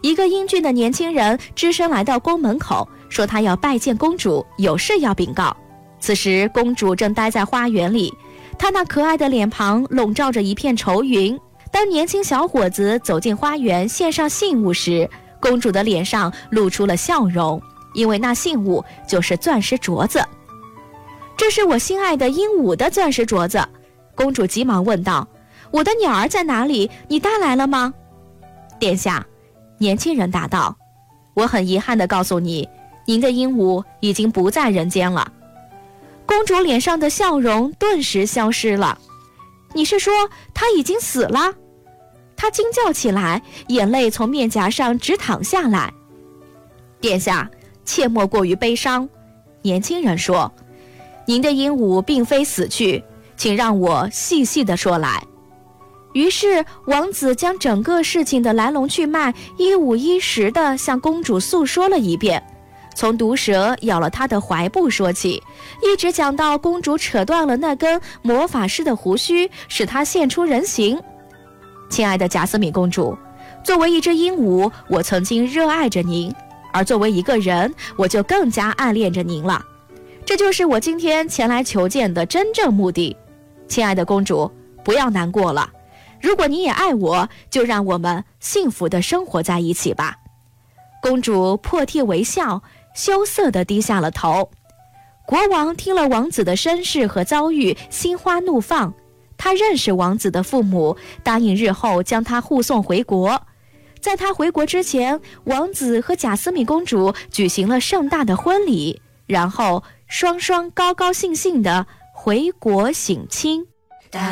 一个英俊的年轻人只身来到宫门口，说他要拜见公主，有事要禀告。此时公主正待在花园里，她那可爱的脸庞笼罩着一片愁云。当年轻小伙子走进花园献上信物时，公主的脸上露出了笑容，因为那信物就是钻石镯子。这是我心爱的鹦鹉的钻石镯子。公主急忙问道，我的鸟儿在哪里？你带来了吗？殿下，年轻人答道，我很遗憾地告诉你，您的鹦鹉已经不在人间了。公主脸上的笑容顿时消失了。你是说她已经死了？她惊叫起来，眼泪从面颊上直淌下来。殿下，切莫过于悲伤。年轻人说，您的鹦鹉并非死去，请让我细细地说来。于是王子将整个事情的来龙去脉一五一十地向公主诉说了一遍，从毒蛇咬了她的怀布说起，一直讲到公主扯断了那根魔法师的胡须，使她现出人形。亲爱的贾斯敏公主，作为一只鹦鹉，我曾经热爱着您，而作为一个人，我就更加暗恋着您了。这就是我今天前来求见的真正目的。亲爱的公主，不要难过了，如果你也爱我，就让我们幸福地生活在一起吧。公主破涕为笑，羞涩地低下了头。国王听了王子的身世和遭遇，心花怒放。他认识王子的父母，答应日后将他护送回国。在他回国之前，王子和贾斯敏公主举行了盛大的婚礼，然后双双高高兴兴地回国省亲。